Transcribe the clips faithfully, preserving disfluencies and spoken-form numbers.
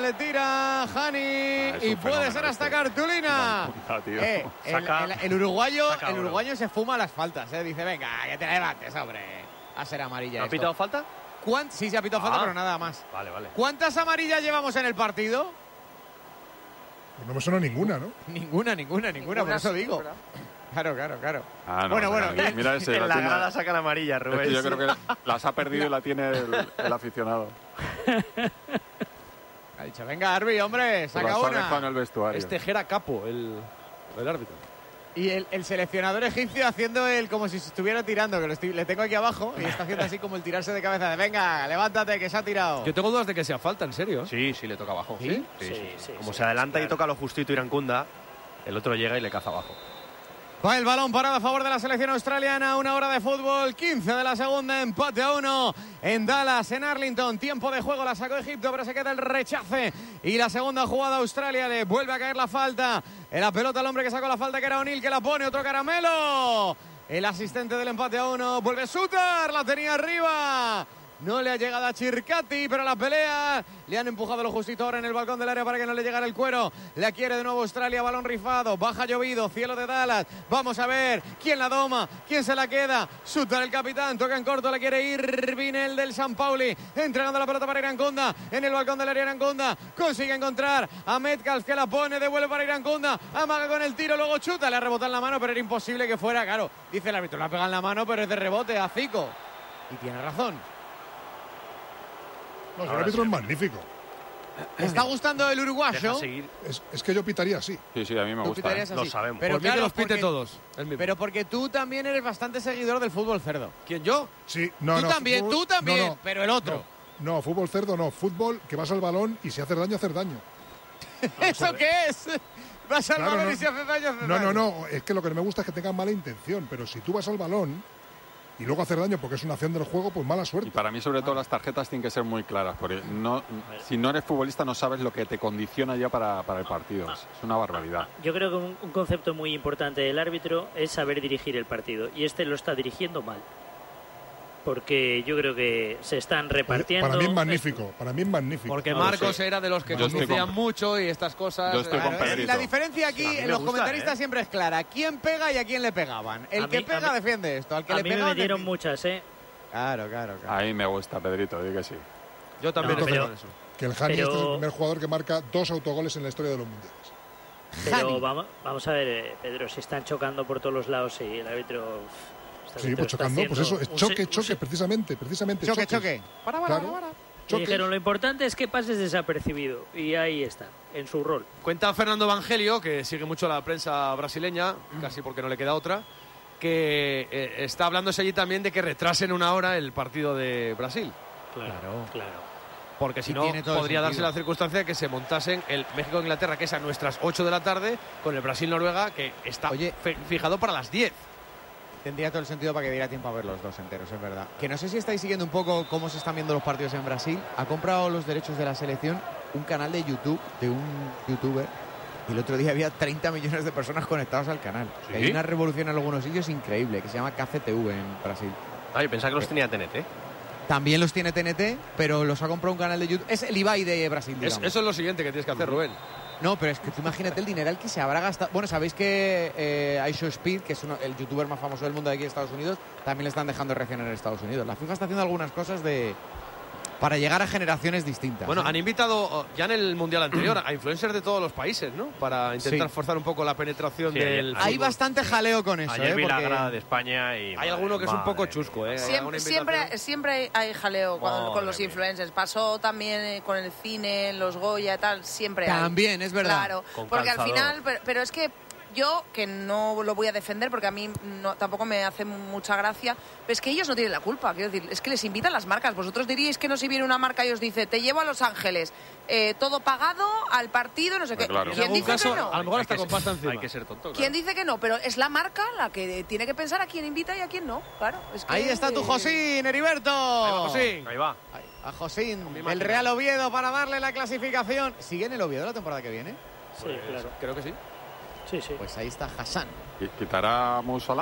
le tira Hani ah, y puede ser hasta cartulina. Punta, eh, el, el, el uruguayo saca, el uruguayo se fuma las faltas, ¿eh? Dice, venga, que te levantes, hombre. A ser amarilla. ¿Ha esto. pitado falta? Sí, se ha pitado ah, falta, pero nada más. Vale, vale. ¿Cuántas amarillas llevamos en el partido? Pues no me suena ninguna, ¿no? Ninguna, ninguna, ninguna, ninguna por eso digo. Ninguna. Claro, claro, claro. Ah, no, bueno, mira, bueno. Mira ese. En la, la grada sacan amarilla, Rubén. Es que yo creo que las ha perdido y la tiene el, el aficionado. Ha dicho, venga, Arbi, hombre, saca una. En el vestuario. Es Tejera Capo, el, el árbitro. Y el, el seleccionador egipcio haciendo el como si estuviera tirando, que lo estoy, le tengo aquí abajo, y está haciendo así como el tirarse de cabeza de venga, levántate, que se ha tirado. Yo tengo dudas de que sea falta, en serio. Sí, sí, le toca abajo. ¿Sí? Sí, sí. sí, sí, sí como sí, se adelanta sí, claro. Y toca lo justito Irancunda, el otro llega y le caza abajo. Va el balón parado a favor de la selección australiana. Una hora de fútbol, quince de la segunda, empate a uno en Dallas, en Arlington. Tiempo de juego, la sacó Egipto, pero se queda el rechace. Y la segunda jugada, Australia le vuelve a caer la falta. En la pelota el hombre que sacó la falta, que era O'Neill, que la pone, otro caramelo. El asistente del empate a uno, vuelve Sutar, la tenía arriba. No le ha llegado a Chircati, pero la pelea le han empujado lo justito ahora en el balcón del área para que no le llegara el cuero. La quiere de nuevo Australia, balón rifado, baja llovido, cielo de Dallas. Vamos a ver quién la doma, quién se la queda. Sutar el capitán, toca en corto, la quiere Irvine, el del San Pauli, entregando la pelota para Irancunda, en el balcón del área Irancunda, consigue encontrar a Metcalf, que la pone, devuelve para Irancunda, amaga con el tiro, luego chuta, le ha rebotado en la mano, pero era imposible que fuera, claro, dice el árbitro, la ha pegado en la mano, pero es de rebote a Zico. Y tiene razón. No, el árbitro es magnífico. ¿Me está gustando el uruguayo? Es, es que yo pitaría así. Sí, sí, a mí me gusta. ¿eh? Lo sabemos. Pero por claro, mí que los pite porque, todos. Pero porque tú también eres bastante seguidor del fútbol cerdo. ¿Quién, yo? Sí, no, tú no. También, fútbol, tú también, no, no, pero el otro. No, no, fútbol cerdo no. Fútbol que vas al balón y si haces daño, hacer daño. ¿Eso qué es? Vas al claro, balón no, y si haces daño, haces no, daño. No, no, no. Es que lo que no me gusta es que tengan mala intención. Pero si tú vas al balón y luego hacer daño porque es una acción del juego, pues mala suerte. Y para mí, sobre todo, las tarjetas tienen que ser muy claras, porque no, si no eres futbolista no sabes lo que te condiciona ya para, para el partido. Es una barbaridad. Yo creo que un, un concepto muy importante del árbitro es saber dirigir el partido, y este lo está dirigiendo mal. Porque yo creo que se están repartiendo... Para mí es magnífico, para mí es magnífico. Porque Marcos era de los que conducían mucho y estas cosas... Yo estoy con Pedrito. La diferencia aquí en los gusta, comentaristas ¿eh? siempre es clara. ¿Quién pega y a quién le pegaban? El a que mí, pega mí, defiende esto. Al que a le mí pegaban, me dieron de... muchas, ¿eh? Claro, claro, claro. A mí me gusta, Pedrito, di que sí. Yo también no, estoy pero, con eso. Que el Hani pero... este es el primer jugador que marca dos autogoles en la historia de los mundiales. Pero vamos, vamos a ver, Pedro, se están chocando por todos los lados y el árbitro... Sí, pues chocando, pues eso, es choque, choque, precisamente, precisamente. Choque, choques. choque. Para, para, claro. para. Y dijeron, lo importante es que pases desapercibido. Y ahí está, en su rol. Cuenta Fernando Evangelio, que sigue mucho la prensa brasileña, casi porque no le queda otra, que eh, está hablándose allí también de que retrasen una hora el partido de Brasil. Claro, claro. Porque si y no, podría darse la circunstancia de que se montasen el México-Inglaterra, que es a nuestras ocho de la tarde, con el Brasil-Noruega, que está Oye, fijado para las diez. Tendría todo el sentido para que diera tiempo a ver los dos enteros, es verdad. Que no sé si estáis siguiendo un poco cómo se están viendo los partidos en Brasil. Ha comprado los derechos de la selección un canal de YouTube de un youtuber. Y el otro día había treinta millones de personas conectados al canal. ¿Sí? Hay una revolución en algunos sitios increíble que se llama K C T V en Brasil. Ay, pensaba que los tenía T N T. También los tiene T N T, pero los ha comprado un canal de YouTube. Es el Ibai de Brasil, digamos. Es, eso es lo siguiente que tienes que hacer, Rubén. No, pero es que tú imagínate el dineral que se habrá gastado. Bueno, sabéis que eh, iShowSpeed, que es uno, el youtuber más famoso del mundo de aquí en Estados Unidos, también le están dejando reaccionar en Estados Unidos. La FIFA está haciendo algunas cosas de para llegar a generaciones distintas. Bueno, ¿eh? Han invitado ya en el Mundial anterior a influencers de todos los países, ¿no? Para intentar sí. forzar un poco la penetración sí, del Hay fútbol. Bastante jaleo con eso, Ayer ¿eh? vi Porque... la grada de España y... Hay alguno que es un poco chusco, ¿eh? Siempre, siempre, siempre hay jaleo con, con los influencers. Pasó también con el cine, los Goya y tal, siempre hay. También, es verdad. Claro, con porque calzador. Al final... Pero, pero es que... Yo, que no lo voy a defender porque a mí no, tampoco me hace mucha gracia, pero es que ellos no tienen la culpa, quiero decir, es que les invitan las marcas. Vosotros diríais que no, si viene una marca y os dice, te llevo a Los Ángeles, eh, todo pagado, al partido, no sé qué. Claro. ¿Quién dice caso, que no? A lo mejor hasta con pasta encima. Hay que ser tonto. Claro. ¿Quién dice que no? Pero es la marca la que tiene que pensar a quién invita y a quién no, claro. Es que, ahí está tu Josín, Heriberto. Ahí va, Josín. Ahí va. A Josín, el Real Oviedo para darle la clasificación. ¿Sigue en el Oviedo la temporada que viene? Sí, pues, claro. Creo que sí. Sí, sí. Pues ahí está Hassan. ¿Quitará Mo Salah?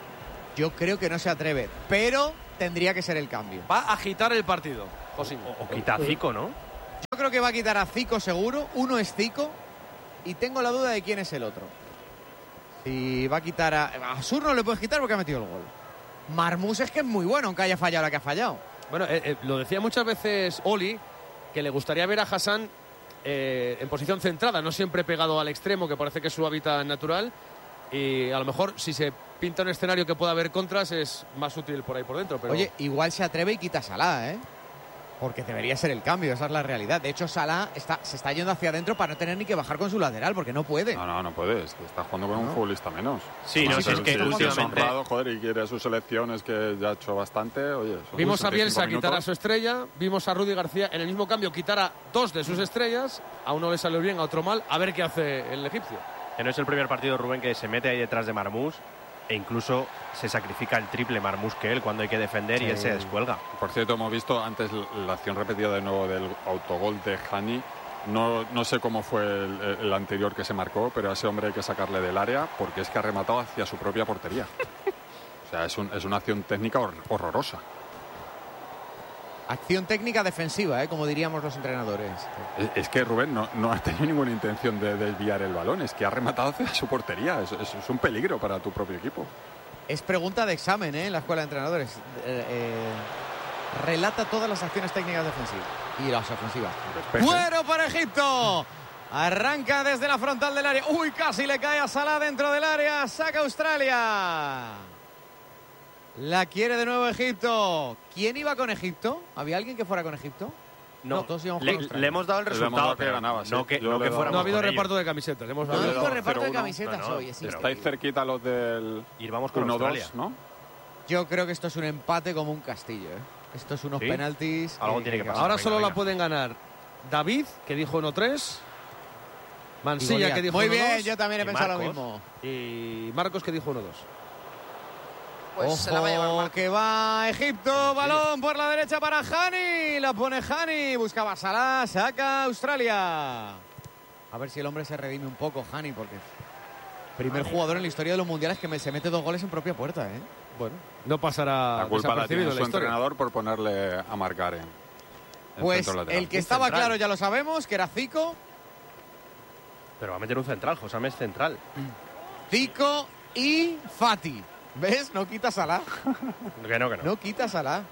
Yo creo que no se atreve, pero tendría que ser el cambio. Va a agitar el partido, Josín. O, o quita a Zico, ¿no? Yo creo que va a quitar a Zico seguro. Uno es Zico y tengo la duda de quién es el otro. Si va a quitar a... A Sur no le puedes quitar porque ha metido el gol. Marmús es que es muy bueno, aunque haya fallado la que ha fallado. Bueno, eh, eh, lo decía muchas veces Oli, que le gustaría ver a Hassan eh, en posición centrada, no siempre pegado al extremo, que parece que es su hábitat natural. Y a lo mejor, si se pinta un escenario que pueda haber contras, es más útil por ahí por dentro. Pero... Oye, igual se atreve y quita a Salah, ¿eh? Porque debería ser el cambio, esa es la realidad. De hecho, Salah está, se está yendo hacia adentro para no tener ni que bajar con su lateral, porque no puede. No, no, no puede. Es que está jugando con un No. futbolista menos. Sí, no, si si es que si últimamente- es honrado, joder, y quiere sus selecciones, que ya ha hecho bastante, oye... son Vimos a sesenta y Bielsa cinco quitar a minutos. su estrella, vimos a Rudy García en el mismo cambio quitar a dos de sus estrellas, a uno le salió bien, a otro mal, a ver qué hace el egipcio. Que no es el primer partido, Rubén, que se mete ahí detrás de Marmús e incluso se sacrifica el triple Marmús que él cuando hay que defender y él se descuelga. Por cierto, hemos visto antes la acción repetida de nuevo del autogol de Hani. No, no sé cómo fue el, el anterior que se marcó, pero a ese hombre hay que sacarle del área porque es que ha rematado hacia su propia portería. O sea, es, un, es una acción técnica hor- horrorosa. Acción técnica defensiva, ¿eh? Como diríamos los entrenadores. Es, es que Rubén no, no ha tenido ninguna intención de desviar el balón, es que ha rematado hacia su portería. Es, es- es un peligro para tu propio equipo. Es pregunta de examen, ¿eh? En la escuela de entrenadores. Eh, eh, relata todas las acciones técnicas defensivas y las ofensivas. Despeje. ¡Bueno para Egipto! Arranca desde la frontal del área. ¡Uy! Casi le cae a Salah dentro del área. Saca Australia. La quiere de nuevo Egipto. ¿Quién iba con Egipto? ¿Había alguien que fuera con Egipto? No, todos íbamos con le, Australia. le hemos dado el Le hemos resultado, dado que pero ganaba, sí. no que, Yo no le que he dado- fuéramos No ha habido con reparto ellos. de camisetas. Hemos No Yo le he digo dado reparto de cero uno. camisetas No, no, hoy. Es pero- Estáis cerquita los del Ir vamos con uno Australia. dos, ¿no? Yo creo que esto es un empate como un castillo, ¿eh? Esto es unos ¿Sí? penaltis. Algo tiene que pasar. Ahora venga, solo la venga. pueden ganar David, que dijo uno tres, Y Mansilla, Goliat. que dijo Muy uno bien, dos, yo también he y pensado lo Marcos. mismo. y Marcos, que dijo uno dos. Pues se la va a llevar Ojo, Marco. que va Egipto, balón por la derecha para Hani, la pone Hani, buscaba Salah, saca Australia. A ver si el hombre se redime un poco, Hani, porque primer jugador en la historia de los mundiales que me- se mete dos goles en propia puerta, ¿eh? Bueno, no pasará La culpa la tiene desapercibido en su la historia. entrenador por ponerle a marcar en, en Pues centro lateral. el que Un estaba central. claro ya lo sabemos, que era Zico, Pero va a meter un central, Josame es central. Zico y Fati. ¿Ves? No quita Salah, Que no, que no. no quita Salah.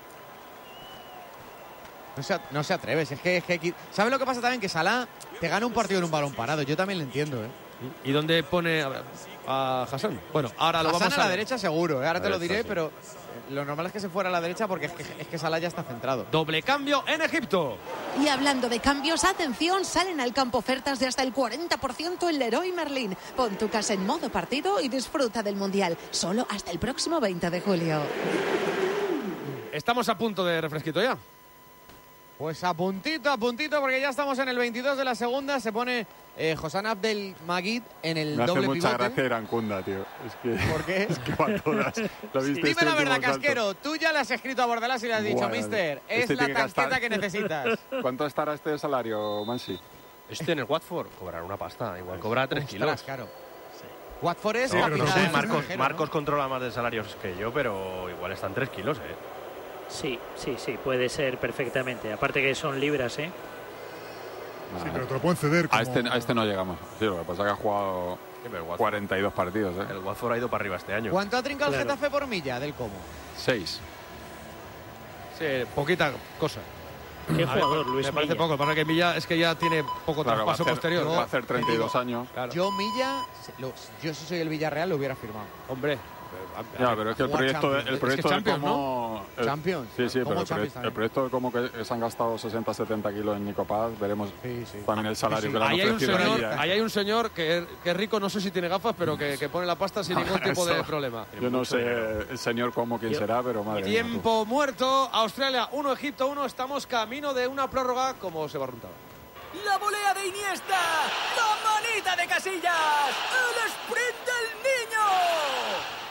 No se, no se atreve, si es que, es que qui- ¿sabes lo que pasa también? Que Salah te gana un partido en un balón parado, yo también lo entiendo, ¿eh? ¿Y dónde pone a, a Hassan? Bueno, ahora lo Hassan vamos a a la ver. derecha seguro, ¿eh? Ahora A te lo derecha, diré, sí. pero eh, lo normal es que se fuera a la derecha porque es que, es que Salah ya está centrado. Doble cambio en Egipto. Y hablando de cambios, atención, salen al campo ofertas de hasta el cuarenta por ciento en Leroy Merlin. Pon tu casa en modo partido y disfruta del Mundial. Solo hasta el próximo veinte de julio. Estamos a punto de refresquito ya. Pues a puntito, a puntito, porque ya estamos en el veintidós de la segunda. Se pone eh, Hossam Abdel Magid en el Me hace doble mucha pivote. gracia Irancunda, tío. Es que, ¿Por qué? es que va a todas. ¿Lo viste Dime este la último verdad, salto? Casquero. Tú ya le has escrito a Bordalás y le has dicho, Bueno, mister, es este la tiene que tanqueta gastar. que necesitas. ¿Cuánto estará este salario, Mansi? Este en el Watford cobrará una pasta. Igual cobra tres Ostras, kilos. claro. Watford es No, pero capital no sé, sé, Marcos, extranjero, ¿no? Marcos controla más de salarios que yo, pero igual están tres kilos, ¿eh? Sí, sí, sí, puede ser perfectamente. Aparte que son libras, ¿eh? Sí, pero te lo pueden ceder. A Como... este, a este no llegamos. Sí, lo que pasa es que ha jugado Sí, pero el Watford, cuarenta y dos partidos, ¿eh? el Watford ha ido para arriba este año. ¿Cuánto ha trincado el Claro. Getafe por milla del Como? Seis. Sí, poquita cosa. Qué A ver, jugador, Luis Me parece Milla. poco. Lo que pasa es que Milla es que ya tiene poco Claro, va a traspaso hacer, posterior. va a hacer treinta y dos años. Claro. Yo Milla, se- lo- yo si soy el Villarreal lo hubiera firmado. Hombre. Ya, pero es que el Jugar proyecto, de, Champions. el Es proyecto que de Champions, cómo... el- Champions. Sí, sí, Como pero el, Champions proyecto, también. el proyecto de cómo que se han gastado sesenta setenta kilos en Nico Paz, veremos Sí, sí. también el salario Sí, que le han Ahí hay un ofrecido a señor, ella, ¿eh? ahí hay un señor que, que es rico, no sé si tiene gafas, pero que, que pone la pasta sin ningún tipo de Eso. problema. Yo no sé el señor cómo quién Yo- será, pero madre mía, tú. Tiempo muerto, Australia uno, Egipto uno, estamos camino de una prórroga como se barruntaba. La volea de Iniesta, la manita de Casillas, el sprint del niño.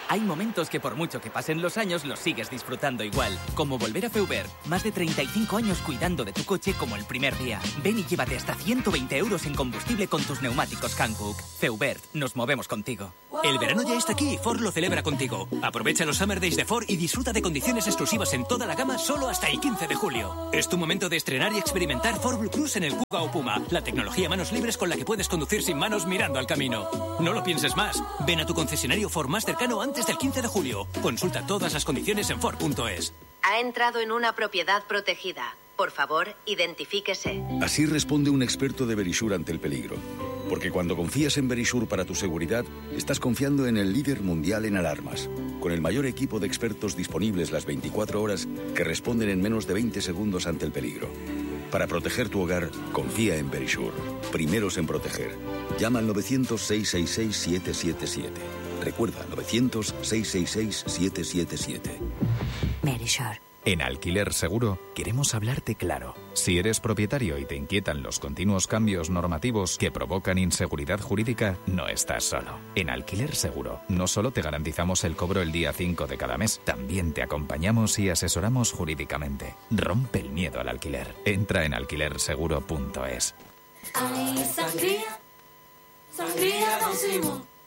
Hay momentos que por mucho que pasen los años los sigues disfrutando igual. Como volver a Feubert. Más de treinta y cinco años cuidando de tu coche como el primer día. Ven y llévate hasta ciento veinte euros en combustible con tus neumáticos Hankook. Feubert, nos movemos contigo. El verano ya está aquí y Ford lo celebra contigo. Aprovecha los Summer Days de Ford y disfruta de condiciones exclusivas en toda la gama solo hasta el quince de julio. Es tu momento de estrenar y experimentar Ford Blue Cruise en el Kuga o Puma, la tecnología manos libres con la que puedes conducir sin manos mirando al camino. No lo pienses más. Ven a tu concesionario Ford más cercano antes del quince de julio. Consulta todas las condiciones en Ford punto es. Ha entrado en una propiedad protegida. Por favor, identifíquese. Así responde un experto de Verisure ante el peligro. Porque cuando confías en Verisure para tu seguridad, estás confiando en el líder mundial en alarmas, con el mayor equipo de expertos disponibles las veinticuatro horas que responden en menos de veinte segundos ante el peligro. Para proteger tu hogar, confía en Verisure. Primeros en proteger. Llama al novecientos, seiscientos sesenta y seis, siete siete siete. Recuerda, novecientos, seiscientos sesenta y seis, siete siete siete. Verisure. En Alquiler Seguro queremos hablarte claro. Si eres propietario y te inquietan los continuos cambios normativos que provocan inseguridad jurídica, no estás solo. En Alquiler Seguro no solo te garantizamos el cobro el día cinco de cada mes, también te acompañamos y asesoramos jurídicamente. Rompe el miedo al alquiler. Entra en alquiler seguro punto es. Ay, sangría, sangría Don Simón.